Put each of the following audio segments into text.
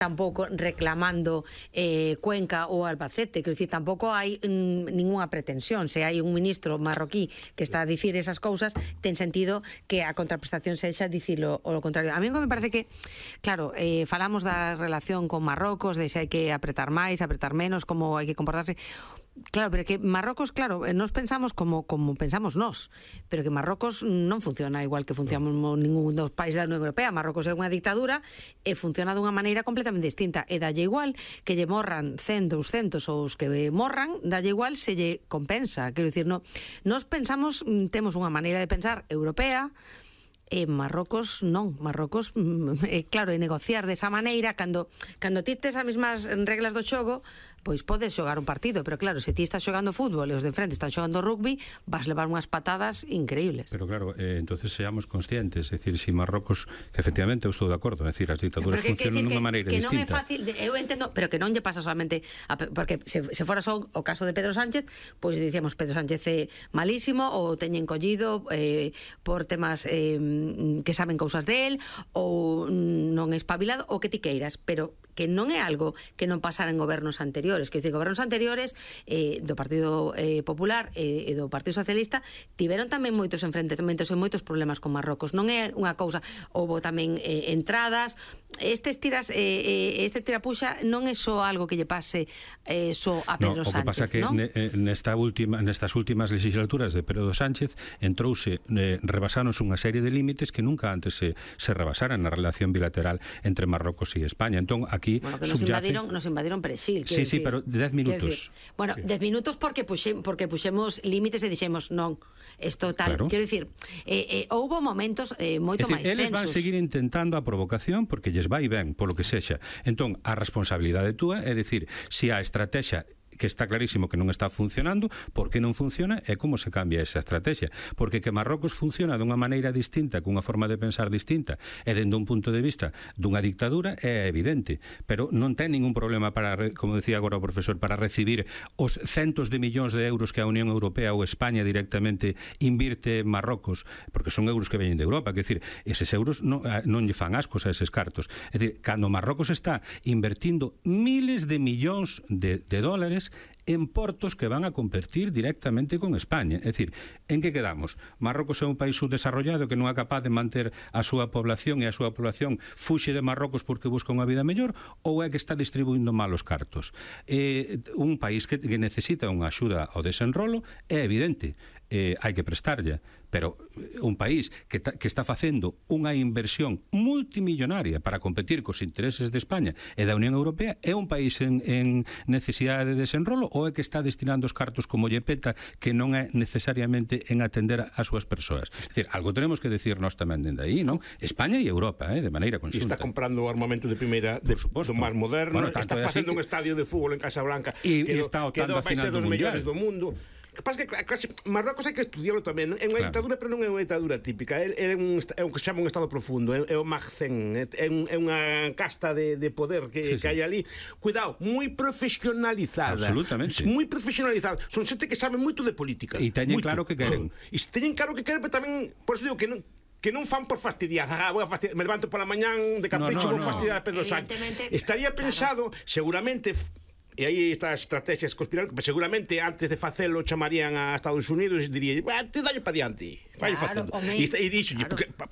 tampouco reclamando Cuenca ou Albacete, quero dicir, tampouco hai ninguna pretensión. Se hai un ministro marroquí que está a dicir esas cousas, ten sentido que a contraprestación sexa dicirlo o lo contrario. A mí me parece que, claro, falamos da relación con Marrocos, de se hai que apretar máis, apretar menos, como hai que comportarse. Claro, pero que Marrocos, claro, nos pensamos como pensamos nós, pero que Marrocos non funciona igual que funcionamos ningún dos países da Unión Europea. Marrocos é unha dictadura e funciona dunha maneira completamente distinta, e dalle igual que lle morran 100, 200 ou os que morran, dalle igual se lle compensa. Quero dicir, nos pensamos, temos unha maneira de pensar europea, e Marrocos non. Marrocos, claro, e negociar desa maneira, cando ti tes as mesmas reglas do xogo, pois podes xogar un partido, pero claro, se ti estás xogando fútbol e os de frente están xogando rugby, vas levar unhas patadas increíbles. Pero claro, entonces seamos conscientes, é dicir, si Marrocos, que efectivamente eu estou de acordo, é dicir, as dictaduras funcionan dunha maneira distinta. Que non é fácil, eu entendo, pero que non lle pasa solamente porque se fora só o caso de Pedro Sánchez, pois dicíamos Pedro Sánchez é malísimo, ou teñen collido por temas que saben cousas de él, ou non é espabilado, ou que ti queiras, pero que non é algo que non pasara en gobernos anteriores. Que dicir, gobernos anteriores do Partido Popular e do Partido Socialista tiveron tamén moitos enfrentamentos e moitos problemas con Marrocos. Non é unha cousa, houbo tamén entradas, este tirapuxa non é só algo que lle pase só a Pedro Sánchez. O que pasa que nestas últimas legislaturas de Pedro Sánchez entrouse, rebasáronse unha serie de límites que nunca antes se rebasaran na relación bilateral entre Marrocos e España. Entón, aquí que nos invadiron Perexil. Sí, pero 10 minutos. Bueno, 10 minutos porque puxemos límites e dixemos non, isto tal. Claro. Quero dicir, houbo momentos moito máis tensos. Eles van seguir intentando a provocación porque lles vai ben, polo que sexa. Entón, a responsabilidade túa é dicir, se a estrategia que está clarísimo que non está funcionando, por que non funciona e como se cambia esa estrategia. Porque que Marrocos funciona dunha maneira distinta, cunha forma de pensar distinta, e dende un punto de vista dunha dictadura, é evidente. Pero non ten ningún problema para, como decía agora o profesor, para recibir os centos de millóns de euros que a Unión Europea ou España directamente invirte en Marrocos, porque son euros que veñen de Europa, que decir, eses euros non lle fan ascos a eses cartos. É dicir, cando Marrocos está invertindo miles de millóns de dólares en portos que van a competir directamente con España. É dicir, en que quedamos? Marrocos é un país subdesarrollado que non é capaz de manter a súa población e a súa población fuxe de Marrocos porque busca unha vida mellor, ou é que está distribuindo mal os cartos? Un país que necesita unha axuda ao desenrolo é evidente, hai que prestarlle, pero un país que está facendo unha inversión multimillonaria para competir cos intereses de España e da Unión Europea, é un país en necesidade de desenrolo, ou é que está destinando os cartos como lle peta, que non é necesariamente en atender as súas persoas? É dicir, algo tenemos que decir nós tamén dende aí, non? España e Europa, de maneira conxunta. E está comprando armamento de primeira do máis moderno, está facendo un estadio de fútbol en Casablanca e está optando a final do mundial. Do mundo. Que pasa que Marrocos hai que estudiarlo tamén. É unha ditadura, pero non é unha ditadura típica. É o que se chama un estado profundo. É o Magzen. É unha casta de poder que hai ali. Cuidado, moi profesionalizada. Absolutamente. Moi profesionalizada. Son xente que sabe moito de política. E teñen claro que queren. E teñen claro que queren, pero tamén, por eso digo que non fan por fastidiar. Voy a fastidiar. Me levanto pola mañán de capricho, vou fastidiar a Pedro Sánchez. Estaría pensado, seguramente. E aí estas estrategias conspiran, pero seguramente antes de facelo chamarían a Estados Unidos e dirían, te dalle pa diante, vai facendo. E díxolle,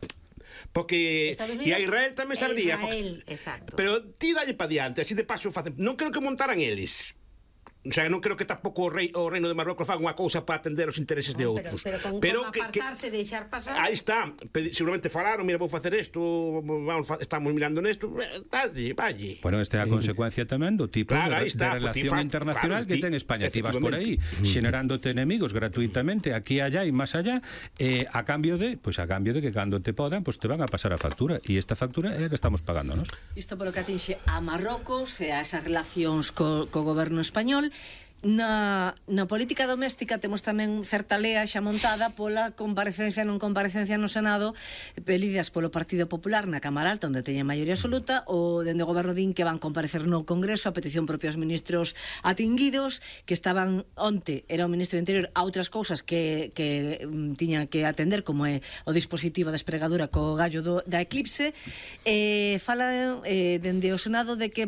porque e a Israel tamén sabría, pero ti dalle pa diante, así de paso facen. Non creo que montaran eles. O sea, non creo que tampouco o reino de Marrocos faga unha cousa para atender os intereses de outros. Pero con apartarse, deixar pasar. Aí está, seguramente falaron, mira, vou facer isto, estamos mirando nesto, valle. Bueno, esta é a consecuencia tamén do tipo de relación internacional que ten España. Ti vas por aí, xenerándote enemigos gratuitamente, aquí, allá e máis allá, a cambio de que cando te podan, te van a pasar a factura, e esta factura é a que estamos pagando, non? Isto polo que atinxe a Marrocos e a esas relacións co goberno español. Na política doméstica temos tamén certa lea xa montada pola comparecencia non comparecencia no Senado pedidas polo Partido Popular na Cámara Alta, onde teñen maioría absoluta, ou dende o Goberno din que van comparecer no Congreso a petición propios ministros atinguidos, que estaban onte, era o ministro do Interior, a outras cousas que tiñan que atender, como é o dispositivo de espregadura co gallo da Eclipse. Fala dende o Senado de que